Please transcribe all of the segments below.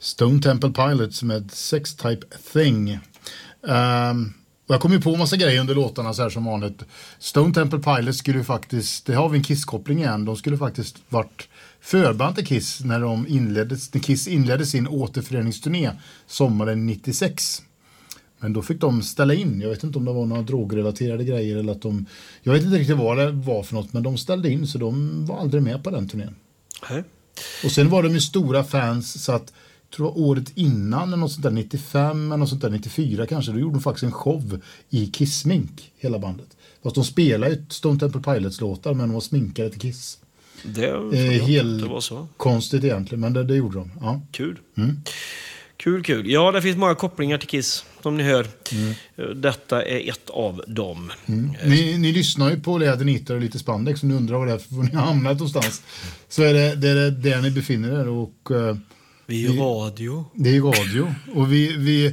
Stone Temple Pilots med Sex Type Thing. Och jag kom ju på en massa grejer under låtarna så här som vanligt. Stone Temple Pilots skulle faktiskt, det har vi en Kiss-koppling igen, de skulle faktiskt varit förband till Kiss när Kiss inledde sin återföreningsturné sommaren 96. Men då fick de ställa in. Jag vet inte om det var några drogrelaterade grejer eller att jag vet inte riktigt vad det var för något, men de ställde in så de var aldrig med på den turnén. Nej. Och sen var de ju stora fans så att tror jag året innan eller något sånt där 95 eller något sånt där 94 kanske, då gjorde de faktiskt en show i Kiss-smink hela bandet. Fast de spelar ju Stone Temple Pilots-låtar men de var sminkade till Kiss. Det var så. Konstigt egentligen, men det gjorde de. Ja. Kul. Kul. Ja, det finns många kopplingar till Kiss, som ni hör. Detta är ett av dem. Ni lyssnar ju på Läder Nitar och lite spandex och ni undrar vad det är för ni har hamnat någonstans. Så är det där ni befinner er och... Vi är radio. Det är radio. Och vi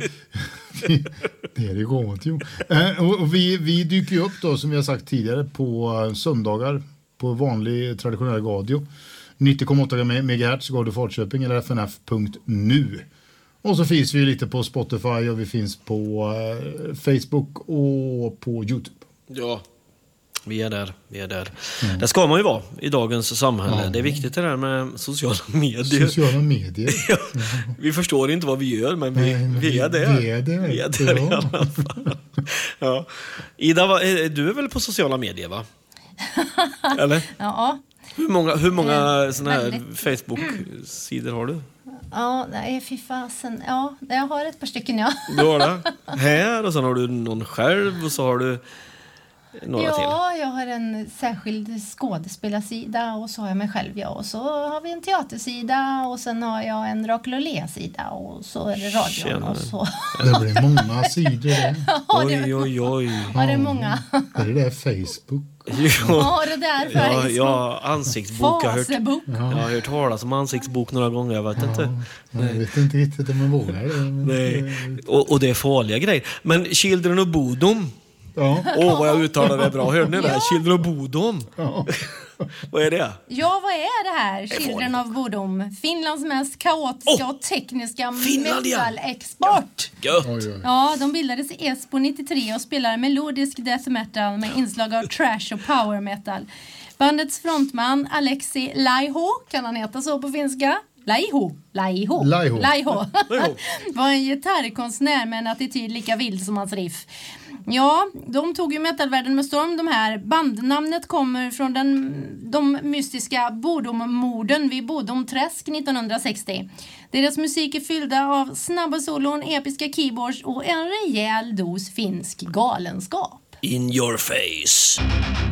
det är radio. Och vi dyker ju upp då, som vi har sagt tidigare, på söndagar på vanlig traditionell radio. 90,8 MHz, Radio Falköping eller fnf.nu. Och så finns vi lite på Spotify och vi finns på Facebook och på YouTube. Ja, vi är där. Det ska man ju vara i dagens samhälle. Ja. Det är viktigt det där med sociala medier. Ja, vi förstår inte vad vi gör, men vi är där. Vi är där i alla fall. Ja. Ida, du är väl på sociala medier, va? Eller? Ja. Hur många såna här Facebook-sidor har du? Ja, nej, fy fasen. Ja, jag har ett par stycken, ja. Du har det? Här, och sen har du någon själv och så har du några till. Ja, jag har en särskild skådespelarsida och så har jag mig själv, ja. Och så har vi en teatersida och sen har jag en Rakelolé-sida och så är det radion och så. Det blir många sidor där. Oj. Ja, det är många. Är det där Facebook? Ja, det där Facebook. Ja, ansiktsbok. Jag har hört talas om ansiktsbok några gånger, jag vet inte. Jag vet inte riktigt om jag vågar det. Nej. Och det är farliga grejer. Men Children of Bodom. Ja. Vad jag uttalar det bra. Hörde ni det? Children of Bodom. Ja. Vad är det? Ja, vad är det här? Children of Bodom. Finlands mest kaotiska och tekniska metal-export. Ja, de bildades i Esbo 93 och spelar melodisk death metal med inslag av trash och power metal. Bandets frontman Alexi Laiho, kan han heta så på finska? Laiho var en gitarrkonstnär med en attityd lika vild som hans riff. Ja, de tog ju metalvärlden med storm, de här. Bandnamnet kommer från de mystiska Bodom-morden vid Bodomträsk 1960. Deras musik är fyllda av snabba solon, episka keyboards och en rejäl dos finsk galenskap. In your face.